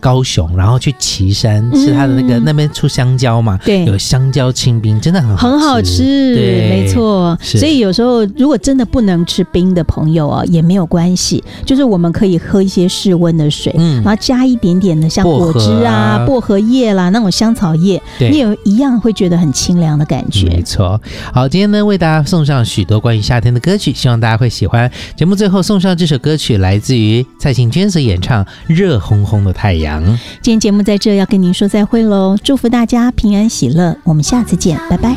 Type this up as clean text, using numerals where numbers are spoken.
高雄，然后去旗山吃它的那边出香蕉嘛， 对， 有香蕉清冰，真的很好吃， 对，没错。所以有时候如果真的不能吃冰的朋友啊，也没有关系，就是我们可以喝一些室温的水，然后加一点点的像果汁啊、薄荷叶啦那种香草叶，你也一样会觉得很清凉的感觉。 没错。好，今天呢为大家送上许多关于夏天的歌曲，希望大家会喜欢。节目最后送上这首歌曲，来自于蔡幸娟所演唱《热烘烘的太阳》。 今天节目在这要跟您说再会喽，祝福大家平安喜乐，我们下次见，拜拜。